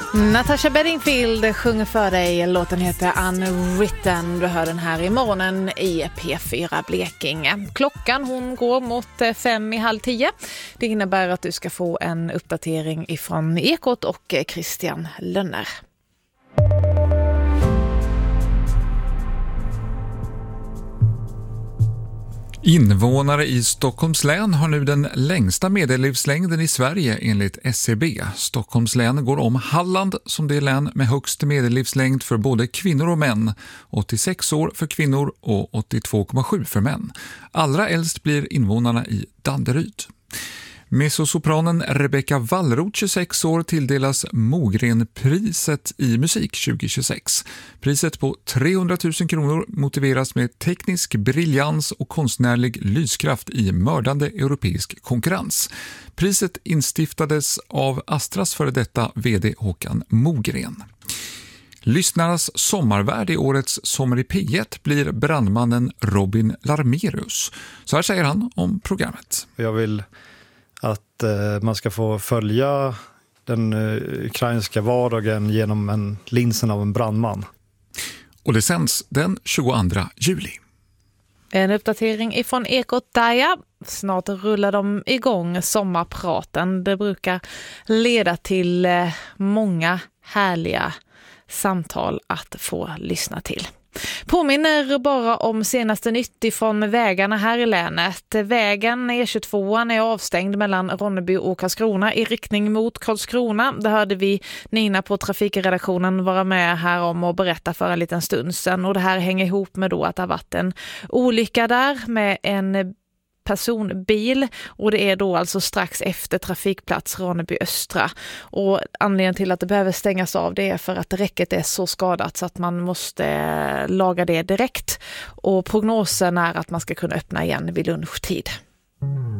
Natasha Bedingfield sjunger för dig. Låten heter Unwritten. Du hör den här i morgonen i P4 Blekinge. Klockan hon går mot 5:30. Det innebär att du ska få en uppdatering ifrån Ekot och Christian Lönner. Invånare i Stockholms län har nu den längsta medellivslängden i Sverige enligt SCB. Stockholms län går om Halland som det län med högst medellivslängd för både kvinnor och män. 86 år för kvinnor och 82,7 för män. Allra äldst blir invånarna i Danderyd. Mezzosopranen Rebecca Wallroth, 26 år, tilldelas Mogrenpriset i musik 2026. Priset på 300 000 kronor motiveras med teknisk briljans och konstnärlig lyskraft i mördande europeisk konkurrens. Priset instiftades av Astras före detta vd Håkan Mogren. Lyssnarnas sommarvärd i årets Sommar i P1 blir brandmannen Robin Larmerius. Så här säger han om programmet. Jag vill att man ska få följa den ukrainska vardagen genom linsen av en brandman. Och det sänds den 22 juli. En uppdatering ifrån Ekot Daja. Snart rullar de igång sommarpraten. Det brukar leda till många härliga samtal att få lyssna till. Påminner bara om senaste nytt ifrån vägarna här i länet. Vägen E22 är avstängd mellan Ronneby och Karlskrona i riktning mot Karlskrona. Det hörde vi Nina på trafikredaktionen vara med här om och berätta för en liten stund sedan. Och det här hänger ihop med då att det har varit en olycka där med en personbil, och det är då alltså strax efter trafikplats Ronneby Östra, och anledningen till att det behöver stängas av det är för att räcket är så skadat så att man måste laga det direkt, och prognosen är att man ska kunna öppna igen vid lunchtid.